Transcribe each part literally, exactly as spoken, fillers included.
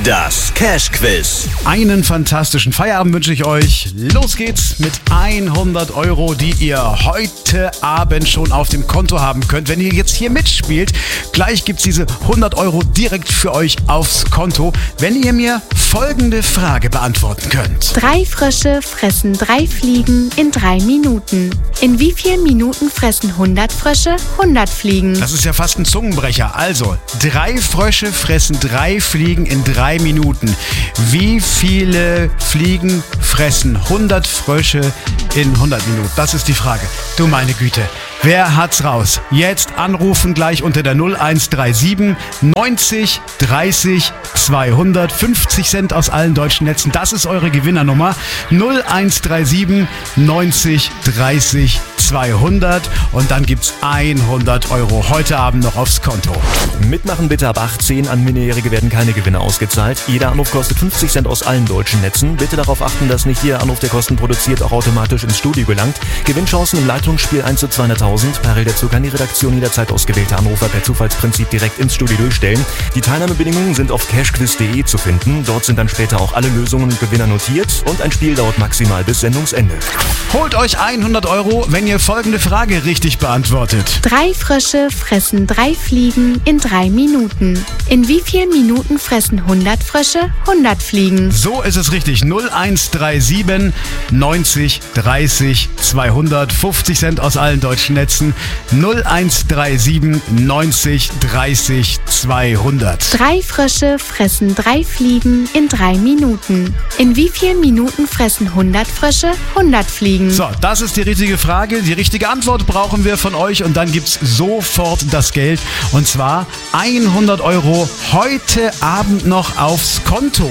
Das Cash-Quiz. Einen fantastischen Feierabend wünsche ich euch. Los geht's mit hundert Euro, die ihr heute Abend schon auf dem Konto haben könnt. Wenn ihr jetzt hier mitspielt, gleich gibt's diese hundert Euro direkt für euch aufs Konto, wenn ihr mir folgende Frage beantworten könnt. Drei Frösche fressen drei Fliegen in drei Minuten. In wie vielen Minuten fressen hundert Frösche hundert Fliegen? Das ist ja fast ein Zungenbrecher. Also, drei Frösche fressen drei Fliegen in drei Minuten. Wie viele Fliegen fressen hundert Frösche in hundert Minuten? Das ist die Frage. Du meine Güte. Wer hat's raus? Jetzt anrufen gleich unter der null eins drei sieben neunzig dreißig zweihundert. fünfzig Cent aus allen deutschen Netzen. Das ist eure Gewinnernummer. null eins drei sieben neunzig dreißig zweihundert. Und dann gibt's hundert Euro heute Abend noch aufs Konto. Mitmachen bitte ab achtzehn. An Minderjährige werden keine Gewinne ausgezahlt. Jeder Anruf kostet fünfzig Cent aus allen deutschen Netzen. Bitte darauf achten, dass nicht jeder Anruf, der Kosten produziert, auch automatisch ins Studio gelangt. Gewinnchancen im Leitungsspiel eins zu zweihunderttausend. Parallel dazu kann die Redaktion jederzeit ausgewählte Anrufer per Zufallsprinzip direkt ins Studio durchstellen. Die Teilnahmebedingungen sind auf cashquiz punkt de zu finden. Dort sind dann später auch alle Lösungen und Gewinner notiert. Und ein Spiel dauert maximal bis Sendungsende. Holt euch hundert Euro, wenn ihr folgende Frage richtig beantwortet. Drei Frösche fressen drei Fliegen in drei Minuten. In wie vielen Minuten fressen hundert Frösche hundert Fliegen? So ist es richtig. null eins drei sieben neunzig dreißig zweihundert. fünfzig Cent aus allen deutschen Netzen. null eins drei sieben neunzig dreißig zweihundert. Drei Frösche fressen drei Fliegen in drei Minuten. In wie vielen Minuten fressen hundert Frösche hundert Fliegen? So, das ist die richtige Frage. Die richtige Antwort brauchen wir von euch und dann gibt's sofort das Geld. Und zwar hundert Euro heute Abend noch aufs Konto.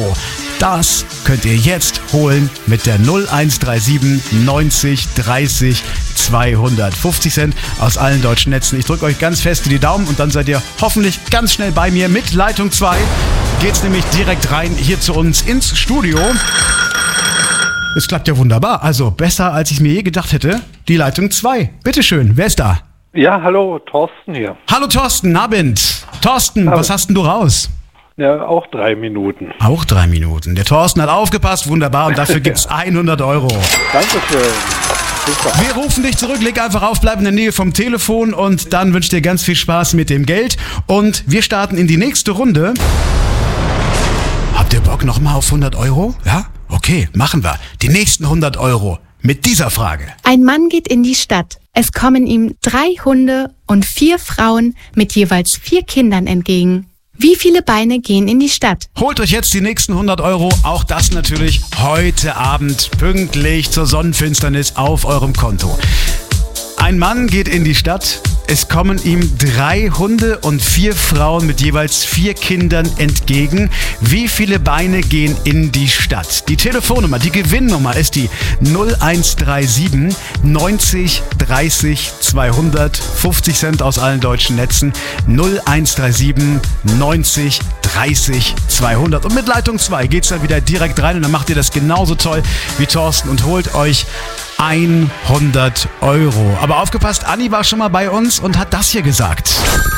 Das könnt ihr jetzt holen mit der null eins drei sieben neunzig dreißig zweihundert. fünfzig Cent aus allen deutschen Netzen. Ich drücke euch ganz fest in die Daumen und dann seid ihr hoffentlich ganz schnell bei mir. Mit Leitung zwei geht's nämlich direkt rein hier zu uns ins Studio. Es klappt ja wunderbar. Also besser, als ich mir je gedacht hätte. Die Leitung zwei. Bitteschön, wer ist da? Ja, hallo, Thorsten hier. Hallo Thorsten, Abend. Thorsten, Hallo. Was hast denn du raus? Ja, auch drei Minuten. Auch drei Minuten. Der Thorsten hat aufgepasst, wunderbar. Und dafür gibt's hundert Euro. Dankeschön. Super. Wir rufen dich zurück, leg einfach auf, bleib in der Nähe vom Telefon und dann wünsche ich dir ganz viel Spaß mit dem Geld. Und wir starten in die nächste Runde. Habt ihr Bock nochmal auf hundert Euro? Ja? Okay, machen wir. Die nächsten hundert Euro mit dieser Frage. Ein Mann geht in die Stadt. Es kommen ihm drei Hunde und vier Frauen mit jeweils vier Kindern entgegen. Wie viele Beine gehen in die Stadt? Holt euch jetzt die nächsten hundert Euro. Auch das natürlich heute Abend pünktlich zur Sonnenfinsternis auf eurem Konto. Ein Mann geht in die Stadt. Es kommen ihm drei Hunde und vier Frauen mit jeweils vier Kindern entgegen. Wie viele Beine gehen in die Stadt? Die Telefonnummer, die Gewinnnummer ist die null eins drei sieben neunzig dreißig zweihundert. fünfzig Cent aus allen deutschen Netzen. null eins drei sieben neunzig dreißig zweihundert. Und mit Leitung zwei geht's dann wieder direkt rein und dann macht ihr das genauso toll wie Thorsten und holt euch hundert Euro. Aber aufgepasst, Anni war schon mal bei uns und hat das hier gesagt.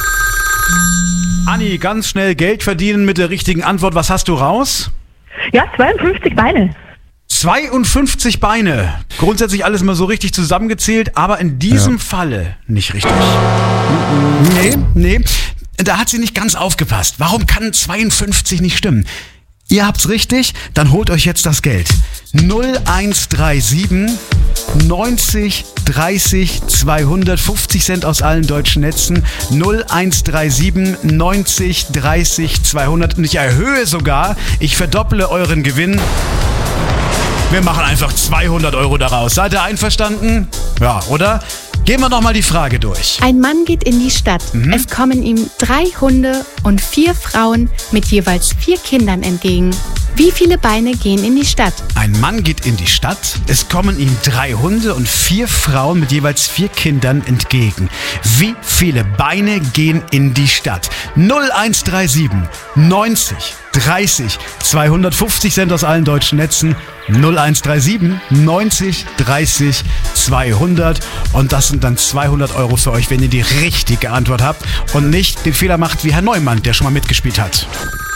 Anni, ganz schnell Geld verdienen mit der richtigen Antwort. Was hast du raus? Ja, zweiundfünfzig Beine. zweiundfünfzig Beine. Grundsätzlich alles mal so richtig zusammengezählt, aber in diesem ja. Falle nicht richtig. Nee, nee. Da hat sie nicht ganz aufgepasst. Warum kann zweiundfünfzig nicht stimmen? Ihr habt's richtig, dann holt euch jetzt das Geld. null eins drei sieben neunzig dreißig zweihundert. fünfzig Cent aus allen deutschen Netzen. null eins drei sieben neunzig dreißig zweihundert. Und ich erhöhe sogar, ich verdopple euren Gewinn. Wir machen einfach zweihundert Euro daraus. Seid ihr einverstanden? Ja, oder? Gehen wir nochmal die Frage durch. Ein Mann geht in die Stadt. Mhm. Es kommen ihm drei Hunde und vier Frauen mit jeweils vier Kindern entgegen. Wie viele Beine gehen in die Stadt? Ein Mann geht in die Stadt. Es kommen ihm drei Hunde und vier Frauen mit jeweils vier Kindern entgegen. Wie viele Beine gehen in die Stadt? null eins drei sieben neunzig dreißig zweihundertfünfzig Cent aus allen deutschen Netzen. null eins drei sieben neunzig dreißig zweihundert. Und das sind dann zweihundert Euro für euch, wenn ihr die richtige Antwort habt und nicht den Fehler macht wie Herr Neumann, der schon mal mitgespielt hat.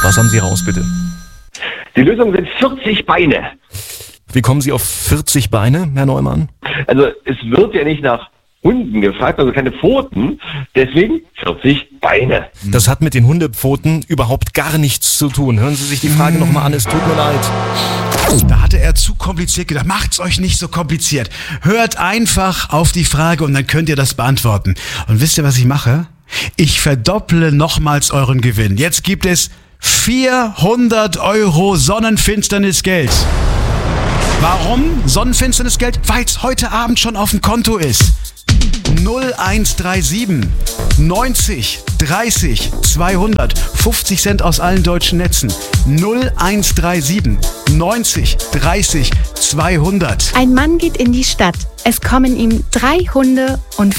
Was haben Sie raus, bitte? Die Lösung sind vierzig Beine. Wie kommen Sie auf vierzig Beine, Herr Neumann? Also es wird ja nicht nach Hunden gefragt, also keine Pfoten, deswegen vierzig Beine. Das hat mit den Hundepfoten überhaupt gar nichts zu tun. Hören Sie sich die Frage nochmal an, es tut mir leid. Da hatte er zu kompliziert gedacht. Macht's euch nicht so kompliziert. Hört einfach auf die Frage und dann könnt ihr das beantworten. Und wisst ihr, was ich mache? Ich verdopple nochmals euren Gewinn. Jetzt gibt es vierhundert Euro Sonnenfinsternisgeld. Warum Sonnenfinsternisgeld? Weil es heute Abend schon auf dem Konto ist. null eins drei sieben neunzig dreißig zweihundert. fünfzig Cent aus allen deutschen Netzen. null eins drei sieben neunzig dreißig zweihundert. Ein Mann geht in die Stadt. Es kommen ihm drei Hunde und